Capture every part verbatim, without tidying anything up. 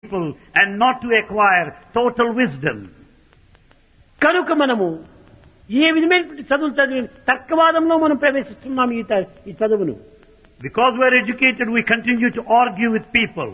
people and not to acquire total wisdom. కనుక మనము ఏ విధమైనటువంటి చదువులు చదివి తర్కవాదంలో మనం ప్రవేశిస్తున్నాం ఈ త- ఈ చదువును. Because we are educated, we continue to argue with people.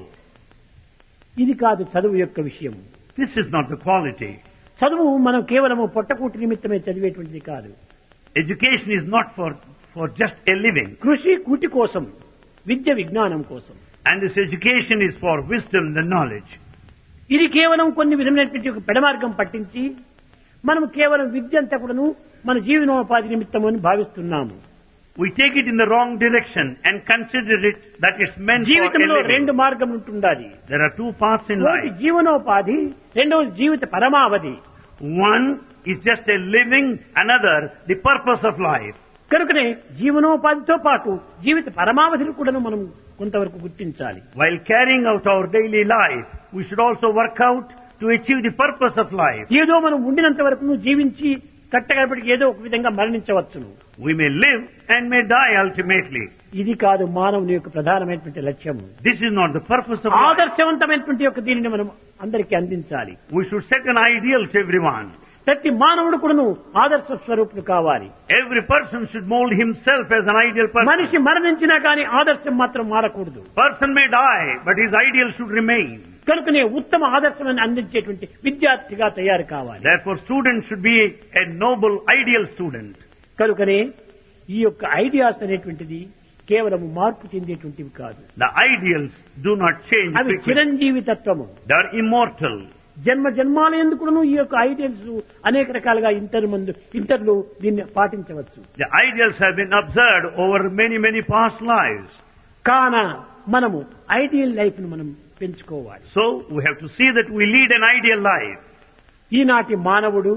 ఇది కాదు చదువు యొక్క విషయం. This is not the quality. చదువు మనం కేవలము పొట్టకూటి నిమిత్తమే చదివేటువంటిది కాదు. Education is not for, for just a living. కృషి కూటి కోసం, విద్య విజ్ఞానం కోసం. And this education is for wisdom and knowledge. ఇది కేవలం కొన్ని విధమైనటువంటి ఒక పెడమార్గం పట్టించి మనం కేవలం విద్య అంతా కూడాను మన జీవనోపాధి నిమిత్తం అని భావిస్తున్నాము. We take it in the wrong direction and consider it that it's meant for a జీవితంలో రెండు living. మార్గం ఉంటుండాలి. There are two paths in ఒకటి life. జీవనోపాధి, రెండవది జీవిత పరమావధి. One is just a living, another the purpose of life. కనుకనే జీవనోపాధితో పాటు జీవిత పరమావధిని కూడా మనం కొంతవరకు గుర్తించాలి. While carrying out our daily life, we should also work out to achieve the purpose of life. ఏదో మనం ఉండినంత వరకు జీవించి కట్టగడపటికి ఏదో ఒక విధంగా మరణించవచ్చును. We may live and may die ultimately. ఇది కాదు మానవుని యొక్క ప్రధానమైనటువంటి లక్ష్యము. This is not the purpose of life. ఆదర్శవంతమైనటువంటి యొక్క దీనిని మనం అందరికీ అందించాలి. We should set an ideal to everyone. ప్రతి మానవుడు కూడాను ఆదర్శ స్వరూపుడు కావాలి. Every person should mold himself as an ideal person. మనిషి మరణించినా కానీ ఆదర్శం మాత్రం మారకూడదు. Person may die, but his ideal should remain. కనుకనే ఉత్తమ ఆదర్శమని అందించేటువంటి విద్యార్థిగా తయారు కావాలి. Therefore, student should be a noble, ideal student. కనుకనే ఈ యొక్క ఐడియాస్ అనేటువంటిది కేవలం మార్పు చెందేటువంటివి కాదు. The ideals do not change అవి quickly. చిరంజీవి తత్వము. They are immortal. జన్మ జన్మాల ఎందుకును ఈ యొక్క ఐడియల్స్ అనేక రకాలుగా ఇంటర్ మందు ఇంటర్లు దీన్ని పాటించవచ్చు. The ideals have been observed over many, many past lives. కాన మనము ఐడియల్ లైఫ్ ను మనం పెంచుకోవాలి. So, we have to see that we lead an ideal life. ఈనాటి మానవుడు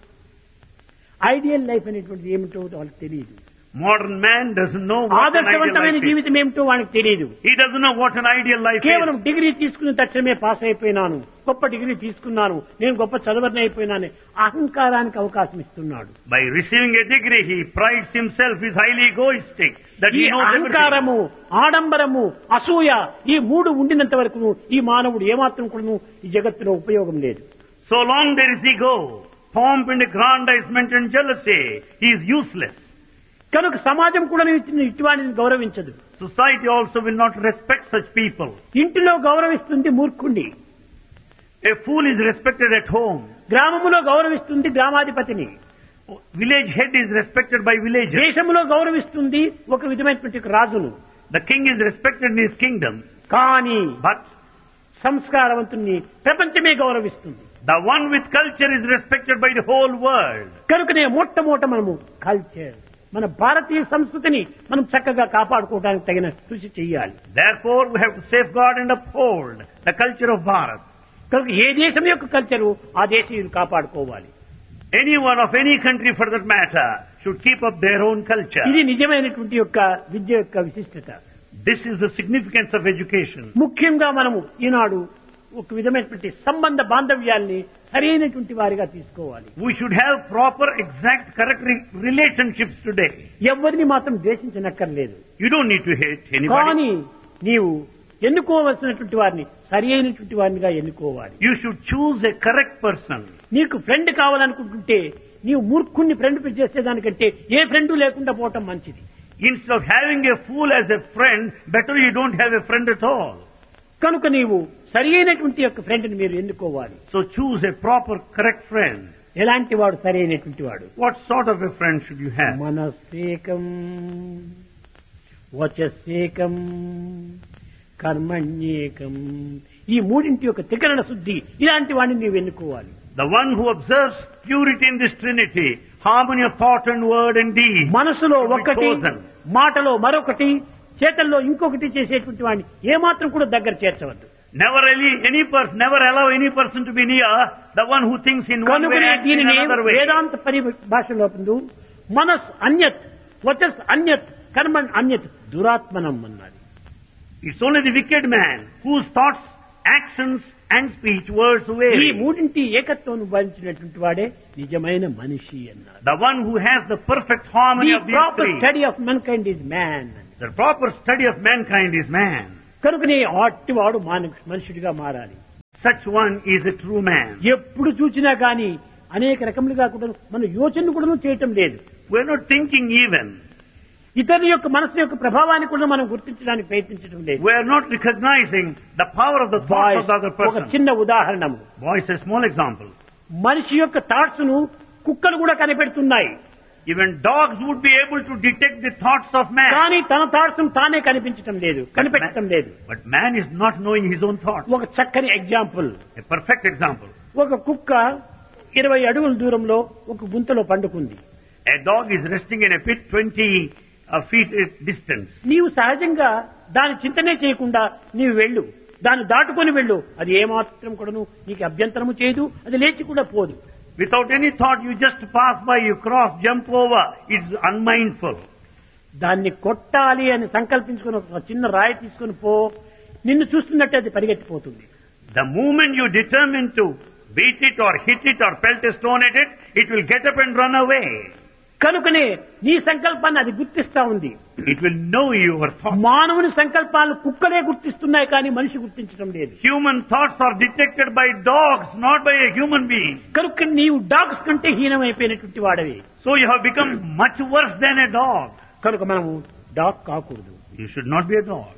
ఐడియల్ లైఫ్ అనేటువంటిది ఏమిటో వాళ్ళకి తెలియదు. Modern man doesn't know what an ideal ఆదర్శవంతమైన life is. జీవితం ఏమిటో వానికి తెలియదు. He doesn't know what an ideal life కేవలం is. డిగ్రీ తీసుకున్న తక్షణమే పాస్ అయిపోయినాను, గొప్ప డిగ్రీ తీసుకున్నాను, నేను గొప్ప చదవరని అయిపోయినాను అహంకారానికి అవకాశం ఇస్తున్నాడు. By receiving a degree, he prides himself, is highly egoistic, that ఈ he knows everything. అహంకారము, ఆడంబరము, అసూయ ఈ మూడు ఉండినంత వరకు ఈ మానవుడు ఏమాత్రం కూడా ఈ జగత్తులో ఉపయోగం లేదు. So long there is ego, pomp and aggrandizement and jealousy, he is useless. కనుక సమాజం కూడా ఇటువంటిని గౌరవించదు. Society also will not respect such people. ఇంటిలో గౌరవిస్తుంది మూర్ఖుణ్ణి, A fool is respected at home. గ్రామములో గౌరవిస్తుంది గ్రామాధిపతిని, Village head is respected by villagers. దేశములో గౌరవిస్తుంది ఒక విధమైనటువంటి ఒక రాజును. The king is respected in his kingdom. కానీ But సంస్కారవంతుణ్ణి ప్రపంచమే గౌరవిస్తుంది. the one with culture is respected by the whole world. కనుకనే మొట్టమొదట మనము కల్చర్, మన భారతీయ సంస్కృతిని మనం చక్కగా కాపాడుకోవడానికి తగిన కృషి చేయాలి. Therefore, we have to safeguard and uphold the culture of Bharat. కనుక ఏ దేశం యొక్క కల్చరు ఆ దేశీయులు కాపాడుకోవాలి. Anyone of any country for that matter should keep up their own culture. ఇది నిజమైనటువంటి యొక్క విద్య యొక్క విశిష్టత. This is the significance of education. ముఖ్యంగా మనము ఈనాడు ఒక విధమైనటువంటి సంబంధ బాంధవ్యాల్ని సరైనటువంటి వారిగా తీసుకోవాలి. We should have proper, exact, correct re- relationships today. ఎవరిని మాత్రం ద్వేషించనక్కర్లేదు. You don't need to hate anybody. కానీ నీవు ఎన్నుకోవలసినటువంటి వారిని సరి అయినటువంటి వారినిగా ఎన్నుకోవాలి. You should choose a correct person. నీకు ఫ్రెండ్ కావాలనుకుంటుంటే నీవు మూర్ఖుణ్ణి ఫ్రెండ్ చేసేదానికంటే ఏ ఫ్రెండ్ లేకుండా పోవటం మంచిది. Instead of having a fool as a friend, better you don't have a friend at all. కనుక నీవు సరి అయినటువంటి యొక్క ఫ్రెండ్ని మీరు ఎన్నుకోవాలి. So choose a proper, correct friend. ఎలాంటి వాడు సరి అయినటువంటి వాడు? What sort of a friend should you have? మనస్సేకం, వచస్సేకం, కర్మణ్యేకం, ఈ మూడింటి యొక్క త్రికరణ శుద్ధి ఇలాంటి వాడిని నీవు ఎన్నుకోవాలి. The one who observes purity in this Trinity, harmony of thought and word and deed. మనసులో should be ఒకటి, chosen. మాటలో మరొకటి, చేతల్లో ఇంకొకటి చేసేటువంటి వాడిని ఏమాత్రం కూడా దగ్గర చేర్చవద్దు. Never really any person, never allow any person to be near the one who thinks in one way కనుకనే and in దీనిని another way. వేదాంత పరిభాషలో పొందు మనస్ అన్యత్, వచస్ అన్యత్, కర్మణ్ అన్యత్, దురాత్మనం అన్నది. It's only the wicked man whose thoughts, actions and speech, words ఈ vary. మూడింటి ఏకత్వం భరించినటువంటి వాడే నిజమైన మనిషి అన్నారు. The one who has the perfect harmony The of these proper three. study of mankind is man. The proper study of mankind is man. కనుకనే అట్టి వాడు మానవ మనుషుడిగా మారాలి. such one is a true man. ఎప్పుడు చూసినా గాని అనేక రకములుగా కూడా మన యోచన కూడా చేయటం లేదు. We are not thinking even. ఇతరుల యొక్క మనసు యొక్క ప్రభావాన్ని కూడా మనం గుర్తించడానికి ప్రయత్నించడం లేదు. We are not recognizing the power of the thoughts of the other ఒక person. చిన్న ఉదాహరణము. Voice a small example. మనిషి యొక్క థాట్స్ ను కుక్కలు కూడా కనిపెడుతున్నాయి. Even dogs would be able to detect the thoughts of man. కానీ తన థాట్స్ తానే కనిపించటం లేదు, కనిపెట్టడం లేదు. But man is not knowing his own thoughts. ఒక చక్కని ఎగ్జాంపుల్. A perfect example. ఒక కుక్క ఇరవై అడుగుల దూరంలో ఒక గుంతలో పండుకుంది. A dog is resting in a pit twenty uh, feet distance. నీవు సహజంగా దాని చింతనే చేయకుండా నీవు వెళ్ళు, దాన్ని దాటుకొని వెళ్ళు, అది ఏమాత్రం కూడాను నీకు అభ్యంతరము చేయదు, అది లేచి కూడా పోదు. Without any thought, you just pass by, you cross, jump over. It's unmindful. దాన్ని కొట్టాలి అని సంకల్పించుకుని ఒక చిన్న రాయి తీసుకుని పో, నిన్ను చూస్తున్నట్టు అది పరిగెత్తిపోతుంది. The moment you determine to beat it or hit it or pelt a stone at it, it will get up and run away. కనుకనే నీ సంకల్పాన్ని అది గుర్తిస్తా ఉంది. It will know your thoughts. మానవుని సంకల్పాలను కుక్కలే గుర్తిస్తున్నాయి కానీ మనిషి గుర్తించడం లేదు. Human thoughts are detected by dogs, not by a human being. కనుక నీవు డాగ్స్ కంటే హీనమైపోయినటువంటి వాడవి. So you have become much worse than a dog. కనుక మనము డాగ్ కాకూడదు. You should not be a dog.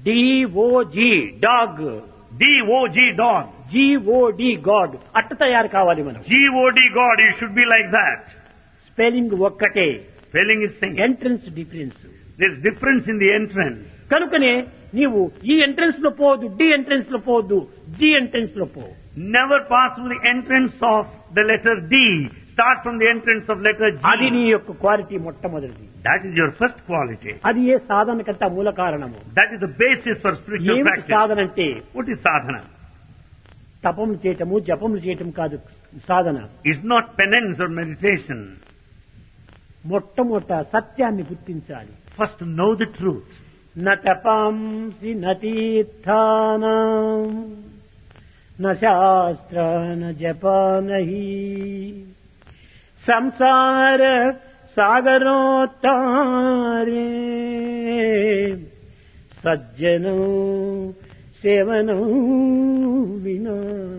DOG dog, D O G dog. GOD God అట్ట తయారు కావాలి మనం. G O D God, you should be like that. Spelling ఒక్కటే, Spelling is same. Entrance difference. There's difference in the entrance. కనుకనే నీవు ఈ entrance లో పోవద్దు, డి ఎంట్రన్స్ లో పోవద్దు, జి ఎంట్రన్స్ లో పో. Never pass through the entrance of the letter D. Start from the entrance of letter అది నీ G. యొక్క క్వాలిటీ మొట్టమొదటిది. That is your first quality. అది ఏ సాధనకంతా మూల కారణము. That is the basis for spiritual ఏమిటి practice. సాధన అంటే? What is sadhana? తపములు చేయటము జపములు చేయటం కాదు సాధన. It's not penance or meditation. మొట్టమొదట సత్యాన్ని గుర్తించాలి. First know the truth. న తపంసి న తీర్థానాం న శాస్త్ర న జప నహి సంసార సాగరోత్తారే సజ్జనం సేవనం వినా.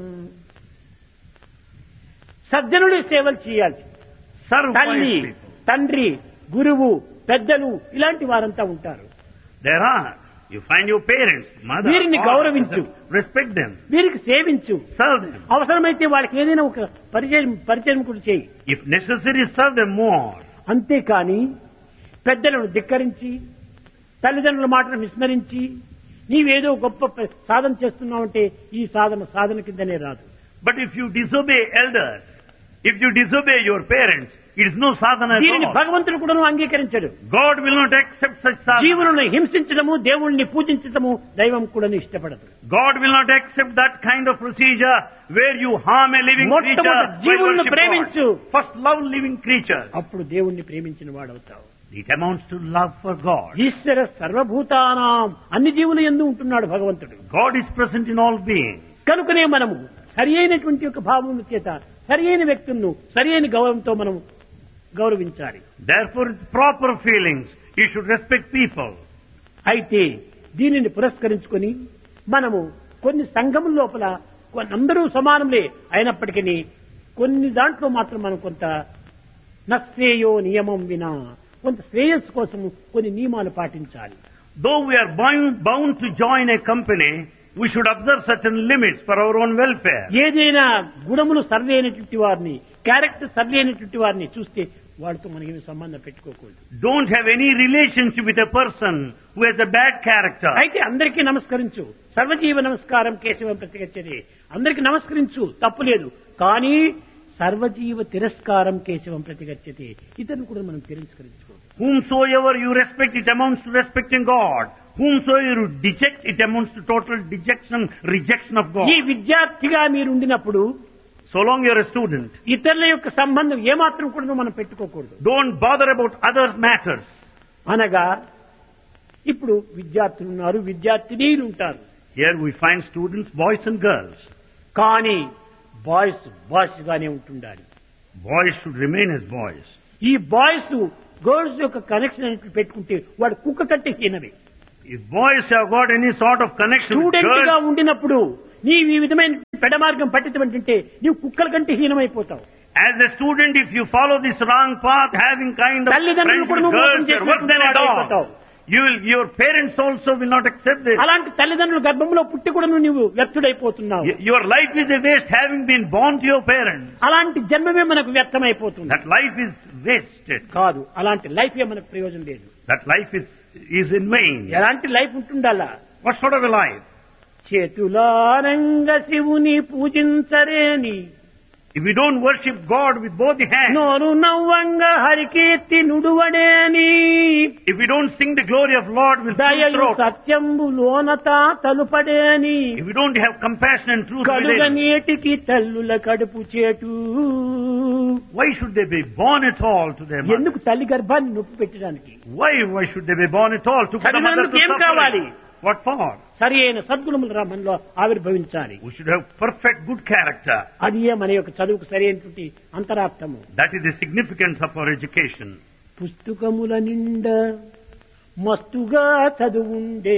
సజ్జనుడి సేవలు చేయాలి. Serve తల్లి, wise people. తండ్రి, గురువు, పెద్దలు ఇలాంటి వారంతా ఉంటారు. There are. You find your parents, mother, వీరిని father, గౌరవించు. respect them. వీరికి సేవించు. Serve them. అవసరమైతే వాళ్ళకి ఏదైనా ఒక పరిచయం పరిచయం కూడా చేయి. If necessary, serve them more. అంతేకాని పెద్దలను ధిక్కరించి తల్లిదండ్రుల మాటను విస్మరించి నీవేదో గొప్ప ప- సాధన చేస్తున్నావంటే ఈ సాధన సాధన కిందనే రాదు. But if you disobey elders, if you disobey your parents, it is no sadhana at దీనిని all. భగవంతుడు కూడా అంగీకరించడు. God will not accept such sadhana. జీవులను హింసించడము, దేవుణ్ణి పూజించడము దైవం కూడా ఇష్టపడదు. God will not accept that kind of procedure where you harm a living creature మొట్టమొదటి by జీవులను worship ప్రేమించు. God. First love living creatures. అప్పుడు దేవుణ్ణి ప్రేమించిన వాడవుతావు. It amounts to love for God. ఈశ్వర సర్వభూతానాం అన్ని జీవులు యందు ఉంటున్నాడు భగవంతుడు. God is present in all beings. కనుకనే మనము సరి అయినటువంటి యొక్క భావముల చేత సరి అయిన వ్యక్తులను సరి అయిన గౌరవంతో మనం గౌరవించాలి. Therefore, with proper feelings, you should respect people. అయితే దీనిని పురస్కరించుకొని మనము కొన్ని సంఘముల లోపల కొన్ని అందరూ సమానములే అయినప్పటికీ కొన్ని దాంట్లో మాత్రం మనం కొంత నశ్రేయో నియమం వినా కొంత శ్రేయస్సు కోసం కొన్ని నియమాలు పాటించాలి. Though we are bound, bound to join a company, we should observe certain limits for our own welfare. ఏదైనా గుణములు సరైనటువంటి వారిని, క్యారెక్టర్ సరైనటువంటి వారిని చూస్తే వాడితో మనకి సంబంధం పెట్టుకోకూడదు. Don't have any relationship with a person who has a bad character. అయితే అందరికీ నమస్కరించు. సర్వజీవ నమస్కారం కేశవం ప్రతిగచ్చది. అందరికీ నమస్కరించు, తప్పులేదు. కానీ సర్వజీవ తిరస్కారం కేశవం ప్రతిగచ్చతి. ఇతను కూడా మనం తిరస్కరించుకోవాలి. Whomsoever you respect, it amounts to respecting God. Whomsoever you deject, it amounts to total dejection, rejection of God. ఈ విద్యార్థిగా మీరు ఉండినప్పుడు So long you're a student, ఇతరుల యొక్క సంబంధం ఏమాత్రం కూడా మనం పెట్టుకోకూడదు. don't bother about other matters. అనగా ఇప్పుడు విద్యార్థులు ఉన్నారు, విద్యార్థినీలు ఉంటారు. Here we find students, boys and girls. కానీ బాయ్స్ బాయ్స్ గానే ఉంటుండాలి. Boys should remain as boys. ఈ బాయ్స్ గర్ల్స్ యొక్క కనెక్షన్ అనేది పెట్టుకుంటే వాడు కుక్క కంటే హీనమే. If boys have got any sort of connection with student గా girls, ఉండినప్పుడు నీవు ఈ విధమైన పెడ మార్గం పట్టినటువంటి నీవు కుక్కల కంటే హీనమైపోతావు. As a student, if you follow this wrong path, having kind of తల్లిదండ్రులు కూడా friends with నువ్వు girls, మోసం you're worse than a చేసినట్టు dog. You will, your parents also will not accept this. అలాంటి తల్లిదండ్రులు గర్భంలో పుట్టి కూడా నువ్వు వ్యర్థుడైపోతున్నావు. Y- Your life is a waste having been born to your parents. అలాంటి జన్మమే మనకు వ్యర్థమైపోతుంది. That life is wasted. కాదు, అలాంటి లైఫ్ ఏ మనకు ప్రయోజనం లేదు. That life is, is in vain. ఎలాంటి life ఉంటుండాలా? What sort of a life? చేతులారంగ శివుని పూజించరేని, If you don't worship God with both the hands, నోరు నవ్వంగ Harikeerthi నుడువడేని, if you don't sing the glory of Lord with full దయయు throat, సత్యంబు లోనత తలుపడేని, if you don't have compassion and truth కలుగ within, నీటికి తల్లుల కడుపు చేటు. why should they be born at all to their mother? ఎందుకు తల్లి గర్భాన్ని నొప్పి పెట్టడానికి? Why, why should they be born at all? To put the mother తల్లిదండ్రులకు to ఏం కావాలి? suffering. What for? సరి అయిన సద్గుణములు రా మనలో ఆవిర్భవించాలి. We should have perfect good character. అది ఏ మన యొక్క చదువుకు సరి అయినటువంటి అంతరార్థము. That is the significance of our education. పుస్తకముల నిండా మస్తుగా చదువుండే,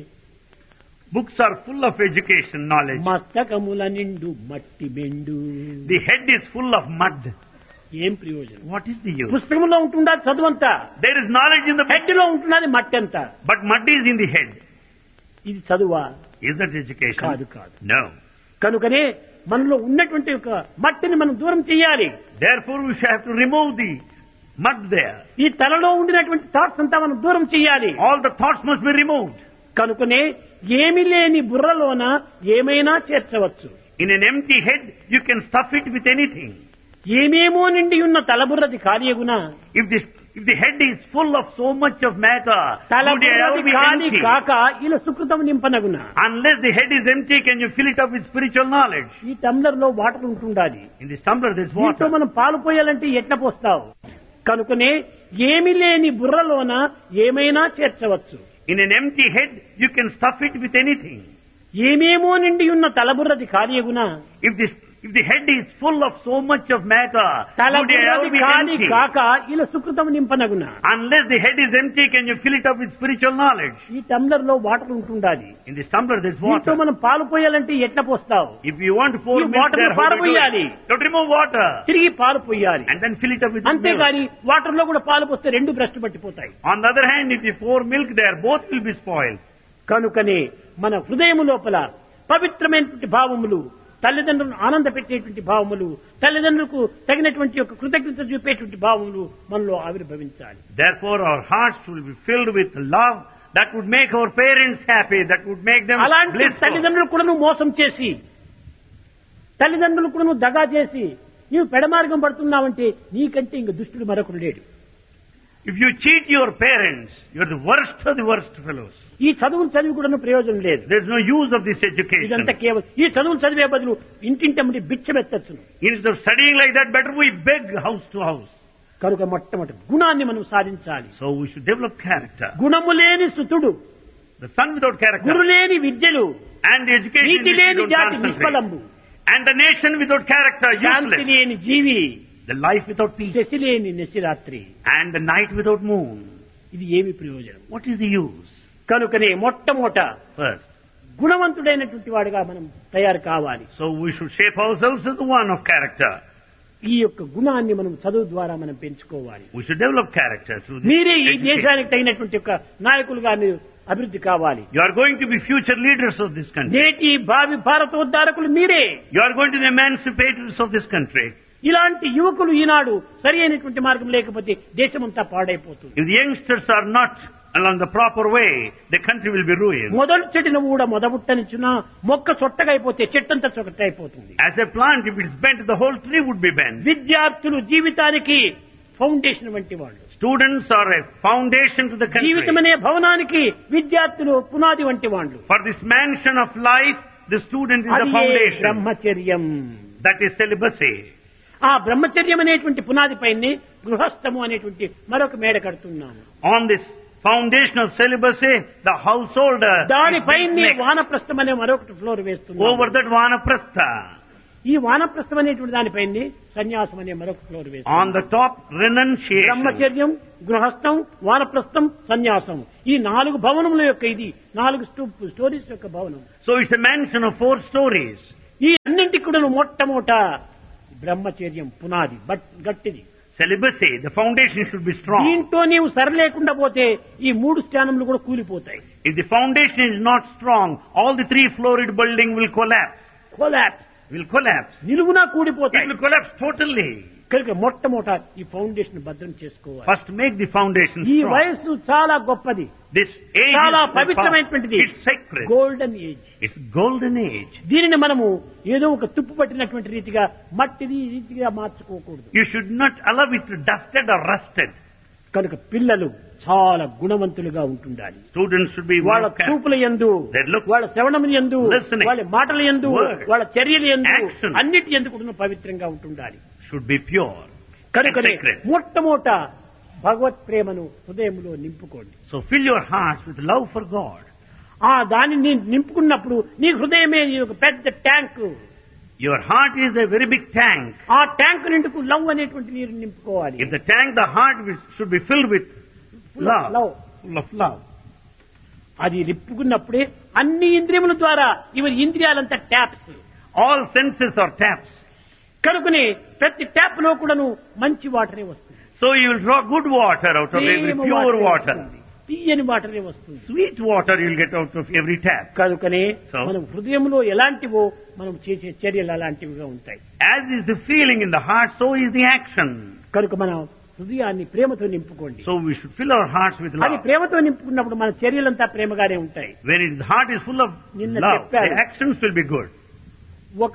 Books are full of education knowledge. మస్తకముల నిండు మట్టి బెండు. The head is full of mud. ఏం ప్రయోజనం? What is the use? పుస్తకంలో ఉంటుందా చదువంతా, There is knowledge in the book, head లో ఉంటున్నది మట్టి అంతా. but mud is in the head. ఇది చదువా? Is that education? కాదు కాదు. No. కనుకనే మనలో ఉన్నటువంటి ఒక మట్టిని మనం దూరం చేయాలి. Therefore we shall have to remove the mud there. ఈ తలలో ఉండినటువంటి థాట్స్ అంతా మనం దూరం చేయాలి. All the thoughts must be removed. కనుకనే ఏమి లేని బుర్రలోన ఏమైనా చేర్చవచ్చు. In an empty head, you can stuff it with anything. ఏమేమో నిండి ఉన్న తలబుర్రది కార్యగుణ, If this, if the head is full of so much of matter, would it ever తలబుర్రది be కాని empty? కాక ఇలా సుకృతం నింపనగున. Unless the head is empty, can you fill it up with spiritual knowledge? ఈ tumbler లో water ఉంటుండాలి. In this tumbler there is దీంతో water. మనం పాలు పోయాలంటే ఎట్లా పోస్తావు? కనుకనే ఏమి లేని బుర్రలోన ఏమైనా చేర్చవచ్చు. In an empty head, you can stuff it with anything. ఏమేమో నిండి ఉన్న తలబుర్రది కార్యగుణ, If this, if the head is full of so much of matter, would it ever తలబుర్రది be కాని empty? కాక ఇలా సుకృతం నింపనగున. Unless the head is empty, can you fill it up with spiritual knowledge? ఈ tumbler లో water ఉంటుండాలి. In this tumbler there is దీంతో water. మనం పాలు పోయాలంటే ఎట్లా పోస్తావు? If you want to pour ఈ milk water there, ను how do you do పారబోయాలి. it? You have to remove water తిరిగి పాలు పోయాలి. and then fill it up with milk. అంతేగాని వాటర్ లో కూడా పాలు పోస్తే రెండు భ్రష్టు పట్టిపోతాయి. On the other hand, if you pour milk there, both will be spoiled. కనుకనే మన హృదయం లోపల పవిత్రమైనటువంటి భావములు, తల్లిదండ్రులను ఆనంద పెట్టేటువంటి భావములు, తల్లిదండ్రులకు తగినటువంటి యొక్క కృతజ్ఞత చూపేటువంటి భావములు మనలో ఆవిర్భవించాలి. Therefore, our hearts will be filled with love that would make our parents happy, that would make them అలాంటి blissful. తల్లిదండ్రులు కూడా నువ్వు మోసం చేసి, తల్లిదండ్రులు కూడా నువ్వు దగా చేసి నీవు పెడమార్గం పడుతున్నావంటే నీకంటే ఇంక దుష్టుడు మరొకడు లేడు. If you cheat your parents, you are the worst of the worst fellows. ఈ చదువులు చదివి కూడా ప్రయోజనం లేదు. There is no use of this education. ఇదంతా కేవలం ఈ చదువులు చదివే బదులు ఇంటింటమ్మడి బిచ్చమెత్తచ్చును. Instead of studying like that, better we beg house to house. కనుక మొట్టమొదటి గుణాన్ని మనం సాధించాలి. So we should develop character. గుణము లేని సుతుడు, The son without character గురు లేని విద్యలు, and the education NITI which లేని you don't జాతి concentrate. నిష్ఫలంబు, And the nation without character Shanti useless. లేని జీవి, The life without peace Shashi లేని నిశిరాత్రి. and the night without moon. ఇది ఏమి ప్రయోజనం? What is the use? కనుకనే మొట్టమొదట First, గుణవంతుడైనటువంటి వాడుగా మనం తయారు కావాలి. so we should shape ourselves as the one of character. ఈ యొక్క గుణాన్ని మనం చదువు ద్వారా మనం పెంచుకోవాలి. We should develop character through this మీరే ఈ education. దేశానికి తగినటువంటి యొక్క నాయకులుగా మీరు అభివృద్ధి కావాలి. You are going to be future leaders of this country. నేటి భావి భారతోద్ధారకులు మీరే. You are going to be the emancipators of this country. ఇలాంటి యువకులు ఈనాడు సరి అయినటువంటి మార్గం లేకపోతే దేశమంతా పాడైపోతుంది. If the youngsters are not along the proper way, the country will be ruined. మొదలు చెట్టును కూడా మొదబుట్టనిచ్చిన మొక్క చొట్టగైపోతే చెట్టంతా చొట్టయిపోతుంది. As a plant, if it is bent, the whole tree would be bent. విద్యార్థులు జీవితానికి ఫౌండేషన్ వంటి వాళ్ళు. Students are a foundation to the country. జీవితం అనే భవనానికి విద్యార్థులు పునాది వంటి వాళ్ళు. For this mansion of life, the student is the అది foundation. బ్రహ్మచర్యం. That is celibacy. ఆ బ్రహ్మచర్యం అనేటువంటి పునాది పైనే గృహస్థము అనేటువంటి మరొక మేడ కడుతున్నాము. On this foundation of celibacy, the householder దాని is పైనే next. వానప్రస్థం అనే మరొకటి ఫ్లోర్ వేస్తున్నాము. Over that vanaprastha. ఈ వానప్రస్థం అనేటువంటి దానిపైన సన్యాసం అనే మరొక ఫ్లోర్ వేసి On the top, renunciation. బ్రహ్మచర్యం, గృహస్థం, వానప్రస్థం, సన్యాసం, ఈ నాలుగు భవనముల యొక్క ఇది నాలుగు స్టూ- స్టోరీస్ యొక్క భవనం. So it's a mansion of four stories. ఈ అన్నింటికి కూడా మొట్టమొదట బ్రహ్మచర్యం పునాది but గట్టిది. Celibacy, the foundation should be strong. దీంతో నీవు సరిలేకుండా పోతే ఈ మూడు స్థానములు కూడా కూలిపోతాయి. If the foundation is not strong, all the three floored building will collapse. Collapse Will collapse. నిలువునా It కూడిపోతాయి. will collapse totally. కనుక మొట్టమొదట ఈ ఫౌండేషన్ భద్రం చేసుకోవాలి. First make the foundation ఈ strong. వయస్సు చాలా గొప్పది, This age చాలా is పవిత్రమైనటువంటిది. it's sacred. Golden age. It's golden age. దీనిని మనము ఏదో ఒక తుప్పు పట్టినటువంటి రీతిగా మట్టిది ఈ రీతిగా మార్చుకోకూడదు. You should not allow it to dusted or rusted. కనుక పిల్లలు చాలా గుణవంతులుగా ఉంటుండాలి. Students should be వాళ్ళ well kept. చూపుల యందు, They look, వాళ్ళ శ్రవణముల యందు, listening, వాళ్ళ మాటల యందు, word, వాళ్ళ చర్యల యందు, action. అన్నిటి యందు కూడా పవిత్రంగా ఉంటుండాలి. should be pure and కనుకనే sacred. మొట్టమొదట భగవత్ ప్రేమను హృదయంలో నింపుకోండి. So fill your hearts with love for God. ఆ దాన్ని నీ- నింపుకున్నప్పుడు నీ హృదయమే నీ ఒక పెద్ద tank. Your heart is a very big tank. ఆ ట్యాంక్ నిండుకు లవ్ అనేటువంటి నీరు నింపుకోవాలి. If the tank, the heart will- should be filled with love. Love Full of love. అది నింపుకున్నప్పుడే అన్ని ఇంద్రియముల ద్వారా ఇవి ఇంద్రియాలంతా taps. All senses are taps. కనుకనే ప్రతి ట్యాప్ లో కూడాను మంచి వాటరే వస్తుంది. So you will draw good water out of every Prema pure వాటరే water. వస్తుంది. తీయని వాటరే వస్తుంది. Sweet water you will get out of every tap. కనుకనే So? మనం హృదయంలో ఎలాంటివో మనం చేసే చర్యలు అలాంటివిగా ఉంటాయి. As is the feeling in the heart, so is the action. కనుక మనం హృదయాన్ని ప్రేమతో నింపుకోండి. So we should fill our hearts with అది love. ప్రేమతో నింపుకున్నప్పుడు మన చర్యలంతా ప్రేమగానే ఉంటాయి. When the heart is full of నిన్న love, చెప్పాను. the actions will be good. ఒక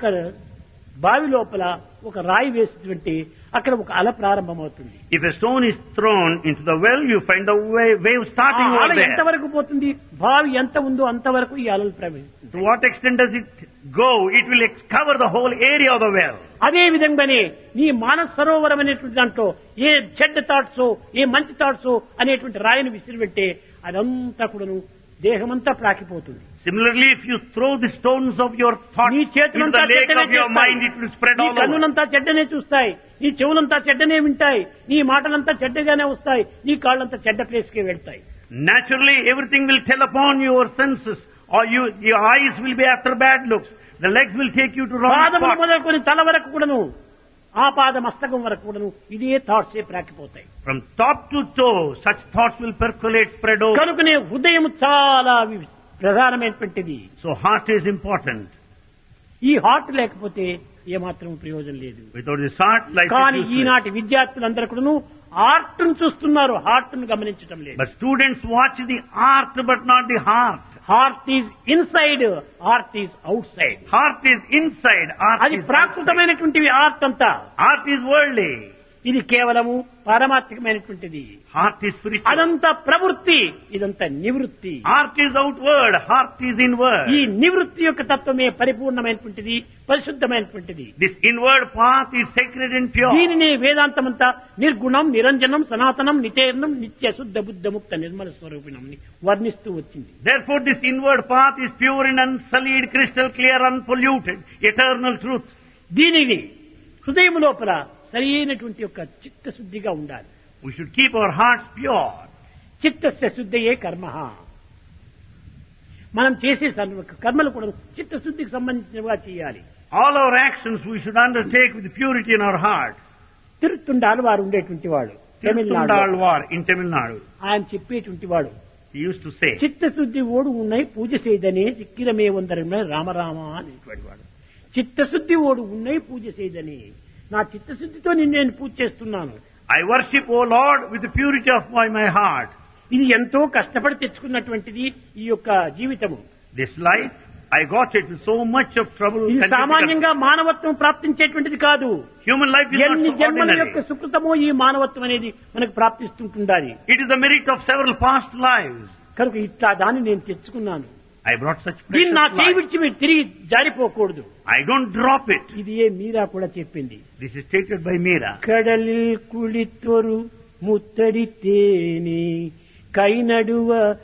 బావి లోపల ఒక రాయి వేసినటువంటి అక్కడ ఒక అల ప్రారంభమవుతుంది. If a stone is thrown into the well, you find the wave, wave ఆ starting అల over there. ఎంతవరకు పోతుంది? బావి ఎంత ఉందో అంతవరకు ఈ అలలు ప్రవహిస్తుంది. To what extent does it go? It will ex- cover the whole area of the well. అదే విధంగానే నీ మానస సరోవరం అనేటువంటి దాంట్లో ఏ చెడ్డ థాట్స్ ఏ మంచి థాట్స్ అనేటువంటి రాయిని విసిరిపెట్టే అదంతా కూడాను దేహమంతా ప్రాకిపోతుంది. Similarly, if you throw the stones of your thoughts నీ into చేతులంతా the lake చెడ్డనే of your mind, it will spread నీ all over. కన్నులంతా చెడ్డనే చూస్తాయి, నీ చెవులంతా చెడ్డనే వింటాయి, నీ మాటలంతా చెడ్డగానే వస్తాయి, నీ కాళ్ళంతా చెడ్డ ప్లేస్కే వెళ్తాయి. Naturally, everything will tell upon your senses, or you, your eyes will be after bad looks. The legs will take you to wrong పాదములు spots. మొదలుకొని తల వరకు కూడాను ఆ పాద మస్తకం వరకు కూడాను ఇదే థాట్సే ప్రాకిపోతాయి. From top to toe, such thoughts will percolate, spread over. కనుకనే హృదయం చాలా వి- ప్రధానమైనటువంటిది. So heart is important. ఈ హార్ట్ లేకపోతే ఏమాత్రం ప్రయోజనం లేదు. Without this heart, life కానీ is useless. ఈనాటి విద్యార్థులందరూ కూడాను ఆర్ట్ ను చూస్తున్నారు, హార్ట్ ను గమనించడం లేదు. But students watch the art, but not the heart. Heart is inside, heart is out side. Heart is inside, art అది is outside. ప్రాకృతమైనటువంటివి ఆర్ట్ అంతా. Art is worldly. ఇది కేవలము పారమార్థికమైనటువంటిది. Heart is spiritual. అదంతా ప్రవృత్తి, ఇదంతా నివృత్తి. Art is outward, heart is inward. ఈ నివృత్తి యొక్క తత్వమే పరిపూర్ణమైనటువంటిది, పరిశుద్ధమైనటువంటిది. This inward path is sacred and pure. దీనిని వేదాంతమంతా నిర్గుణం, నిరంజనం, సనాతనం, నితేర్ణం, నిత్య శుద్ధ బుద్ధ ముక్త నిర్మల స్వరూపిణం వర్ణిస్తూ వచ్చింది. Therefore this inward path is pure and unsullied, crystal clear, unpolluted, eternal truth. దీనిని హృదయం లోపల సరి అయినటువంటి యొక్క చిత్తశుద్ధిగా ఉండాలి. We should keep our hearts pure. చిత్తస్య శుద్ధయే కర్మ. మనం చేసే సర్వ కర్మలు కూడా చిత్తశుద్ధికి సంబంధించినవిగా చేయాలి. All our actions we should undertake with purity in our heart. తిరుత్తుండాలు వారు ఉండేటువంటి వాడు Tamil Nadu, Tirthundalvar in Tamil Nadu. ఆయన చెప్పేటువంటి వాడు He used to say, చిత్తశుద్ధి ఓడు ఉన్నాయి పూజ చేయదనే చిక్కిరమే వందరమే రామరామ అనేటువంటి వాడు. చిత్తశుద్ధి ఓడు ఉన్నాయి పూజ చేయదని, నా చిత్తశుద్ధితో నిన్ను నేను పూజ చేస్తున్నాను. I worship, O Lord, with the purity of my, my heart. ఇది ఎంతో కష్టపడి తెచ్చుకున్నటువంటిది ఈ యొక్క జీవితము. This life, I got it with so much of trouble. ఇది and సామాన్యంగా మానవత్వం ప్రాప్తించేటువంటిది కాదు. difficulty. Human life is ఎన్ని not so జన్మల యొక్క ordinary. సుకృతమో ఈ మానవత్వం అనేది మనకు ప్రాప్తిస్తుంటుండాలి. It is the merit of several past lives. కనుక ఇట్లా దాన్ని నేను తెచ్చుకున్నాను. I brought such దీన్ని precious నా చేయి life. విడిచి మీరు తిరిగి జారిపోకూడదు. I don't drop it. ఇది ఏ మీరా కూడా చెప్పింది. This is stated by Meera. కడలిల్ కుళితొరు ముత్తడి తేని కై నడువ